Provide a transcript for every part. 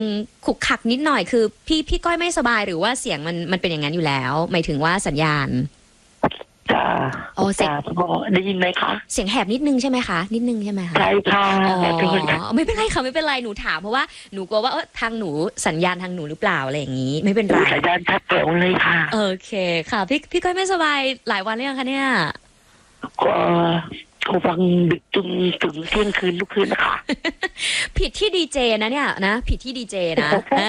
ขุกขักนิดหน่อยคือพี่ก้อยไม่สบายหรือว่าเสียงมันเป็นอย่างนั้นอยู่แล้วหมายถึงว่าสัญญาณจ้าโอ้เสียงจ้าพอได้ยินไหมคะเสียงแหบนิดนึงใช่ไหมคะนิดนึงใช่ไหมคะใช่ค่ะอ๋อขอโทษค่ะไม่เป็นไรค่ะไม่เป็นไรหนูถามเพราะว่าหนูกลัวว่าทางหนูสัญญาณทางหนูหรือเปล่าอะไรอย่างนี้ไม่เป็นไรสัญญาณชัดแจ๋วเลยค่ะโอเคค่ะพี่ก้อยไม่สบายหลายวันแล้วยังคะเนี่ยก็เขาฟังดึกจนถึงเที่ยงคืนทุกคืนนะคะผิดที่ดีเจนะเนี่ยนะผิดที่ดีเจนะ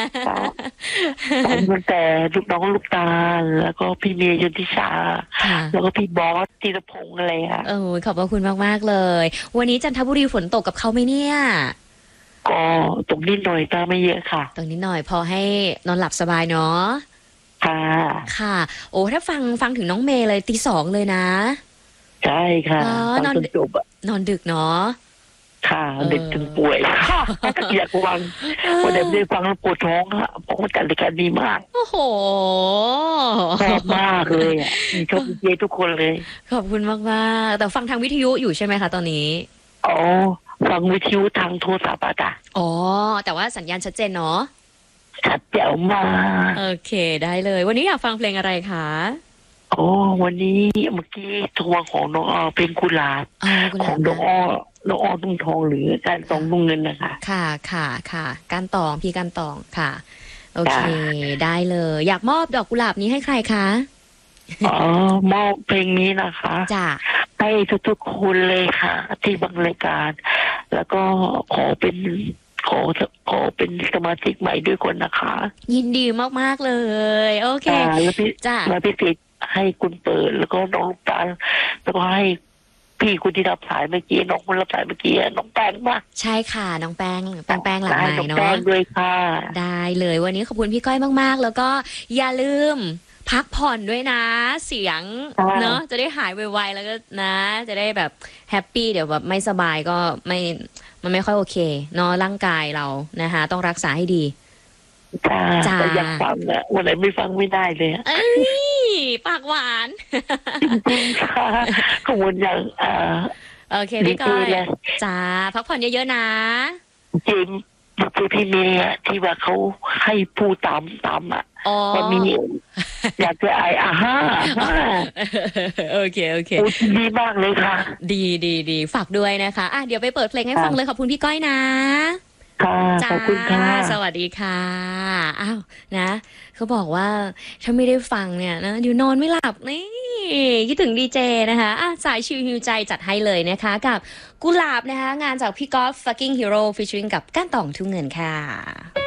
ผมตั้งแต่ลูกน้องลูกตาลแล้วก็พี่เมย์ยนทิชาค่ะแล้วก็พี่บอสธีรพงษ์อะไรค่ะขอบพระคุณมากๆเลยวันนี้จันทบุรีฝนตกกับเขาไหมเนี่ยก็ตรงนิดหน่อยตาไม่เยอะค่ะตรงนี้หน่อยพอให้นอนหลับสบายเนาะค่ะค่ะโอ้ถ้าฟังถึงน้องเมย์เลยตี 2เลยนะใช่ค่ะฟังจนจบอะนอนดึกเนาะค่ะเด็กจนป่วยอยากฟังวันไหนไม่ได้ฟังแล้วปวดท้องอะเพราะว่าจัดรายการดีมากโอ้โหชอบมากเลยอ่ะชอบเยทุกคนเลยขอบคุณมากๆแต่ฟังทางวิทยุอยู่ใช่ไหมคะตอนนี้อ๋อฟังวิทยุทางโทรศัพท์อะจ้ะอ๋อแต่ว่าสัญญาณชัดเจนเนาะชัดแจ๋วมากโอเคได้เลยวันนี้อยากฟังเพลงอะไรคะโอ้วันนี้เมื่อกี้โทรของน้องอ้อเป็นกุหลาบของน้องอ้อตุ้งทองหรือการตองตุ้งเงินนะคะค่ะการตองพี่การตองค่ะโอเคได้เลยอยากมอบดอกกุหลาบนี้ให้ใครคะอ๋อมอบเพลงนี้นะคะจ้ะให้ทุกๆคนเลยค่ะที่บังรายการแล้วก็ขอเป็นขอเป็นสมาชิกใหม่ด้วยคนนะคะยินดีมากๆเลยโอเคแล้วพี่จ้ะแล้วพี่ติดให้คุณเปิดแล้วก็น้องลูกตาลแล้วก็ให้พี่คุณที่รับสายเมื่อกี้น้องคนรับสายเมื่อกี้น้องแป้งมาใช่ค่ะน้องแป้งหลังไมค์น้องเนาะแป้งด้วยค่ะได้เลยวันนี้ขอบคุณพี่ก้อยมากๆแล้วก็อย่าลืมพักผ่อนด้วยนะเสียงเนาะจะได้หายไวๆแล้วก็นะจะได้แบบแฮปปี้เดี๋ยวแบบไม่สบายก็มันไม่ค่อยโอเคเนาะร่างกายเรานะคะต้องรักษาให้ดีจ้าอยากฟังอะวันไหนไม่ฟังไม่ได้เลยเอ้ยปากหวานจริงๆค่ะขอบคุณอย่างโอเคพี่ก้อยจ้าพักผ่อนเยอะๆนะจริงพี่เมย์ที่ว่าเขาให้พูดตามอ่ะว่ามีอยากจะอ่าฮะโอเคพูดดีมากเลยค่ะดีฝากด้วยนะคะเดี๋ยวไปเปิดเพลงให้ฟังเลยขอบคุณพี่ก้อยนะค่ะขอบคุณค่ะสวัสดีค่ะอ้าวนะเขาบอกว่าถ้าไม่ได้ฟังเนี่ยนะเดี๋ยวนอนไม่หลับนี่คิดถึงดีเจนะคะสายชิลฮิวใจจัดให้เลยนะคะกับกุหลาบนะคะงานจากพี่กอล์ฟ fucking hero featuring กับก้านตองทุ่งเงินค่ะ